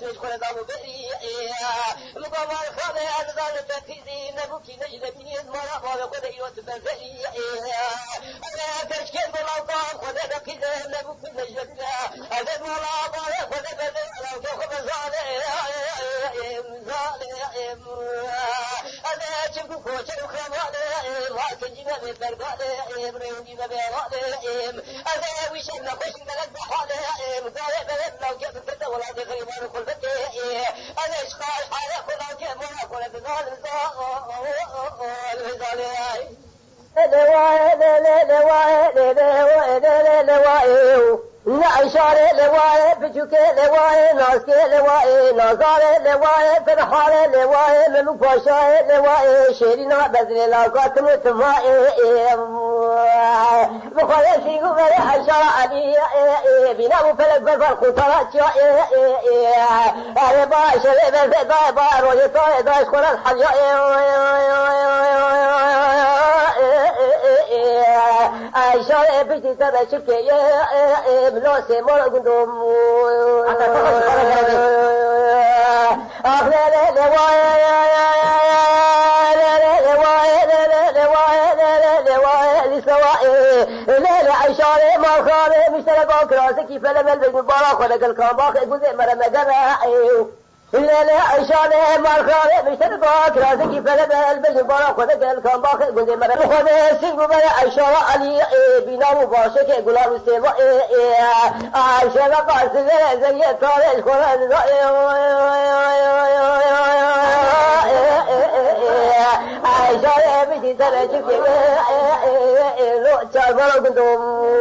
سویج خود دامو بری مقامار خانه ازدان تفیزی نبوکی نجلبی مارا باب خود ایوت بزری اگر تشکل بلاوکان خود دقیقه نبوکی نجلبی اگر مولا باب خود بزری لو که خود ظالم اگر چمکو کوچه و خرمانه واکن جیمه ببرگانه برونگی ببرانه اگر ویشن نخوشن دلت بحانه مداره بلد لو که بکرده ولا دغریبان خلبته اگر اشقاش حاله خدا که مولا خود بزال نعشار لواء بجوك لواء ناسك لواء نازار لواء فرحار لواء ممكوشا لواء شيرنا بذل لاقات متماء بخويا شيخ فرح عشار علي بنا مفلق بالفرق طلعت يا باشا بفدا بار ويطايا داش خلال عشان بيتي تبى شكي بلوسي مرة قدوم أخلي ليلة عشان ما خالي مشترك كراسي كيف لما البيت مبارك ولك الكامباخ يقول مرة مجمع الليلة عشان ما خالي مشترك كراسي كيف لما البيت مبارك ولك الكامباخ يقول مرة خذ سينو مرة عشان علي بنا مباشر يقول له سيما عشان قاسي زي طارق خلال عشان بدي ترى شكي لو تعبر قدوم